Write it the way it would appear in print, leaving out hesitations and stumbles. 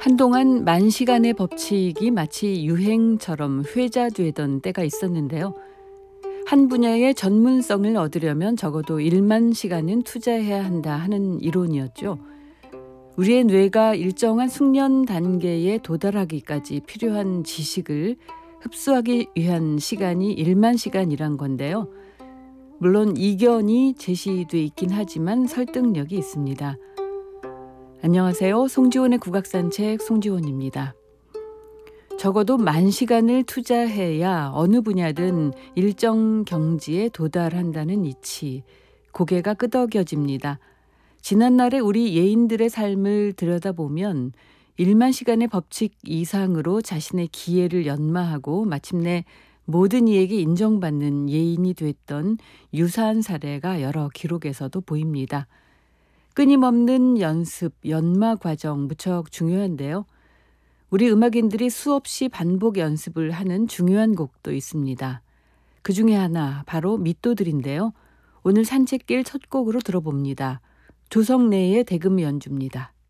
한동안 만시간의 법칙이 마치 유행처럼 회자되던 때가 있었는데요. 한 분야의 전문성을 얻으려면 적어도 1만 시간은 투자해야 한다 하는 이론이었죠. 우리의 뇌가 일정한 숙련 단계에 도달하기까지 필요한 지식을 흡수하기 위한 시간이 1만 시간이란 건데요. 물론 이견이 제시돼 있긴 하지만 설득력이 있습니다. 안녕하세요. 송지원의 국악산책 송지원입니다. 적어도 10,000시간을 투자해야 어느 분야든 일정 경지에 도달한다는 이치, 고개가 끄덕여집니다. 지난날의 우리 예인들의 삶을 들여다보면 1만 시간의 법칙 이상으로 자신의 기회를 연마하고 마침내 모든 이에게 인정받는 예인이 됐던 유사한 사례가 여러 기록에서도 보입니다. 끊임없는 연습, 연마 과정 무척 중요한데요. 우리 음악인들이 수없이 반복 연습을 하는 중요한 곡도 있습니다. 그 중에 하나 바로 밑도들인데요. 오늘 산책길 첫 곡으로 들어봅니다. 조성래의 대금 연주입니다.